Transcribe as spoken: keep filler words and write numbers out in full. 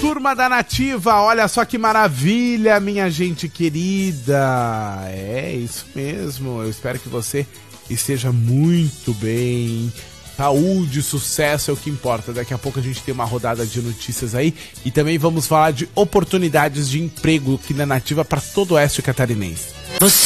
Turma da Nativa, olha só que maravilha, minha gente querida. É isso mesmo, eu espero que você esteja muito bem. Saúde, sucesso é o que importa. Daqui a pouco a gente tem uma rodada de notícias aí e também vamos falar de oportunidades de emprego aqui na Nativa para todo o oeste catarinense. Você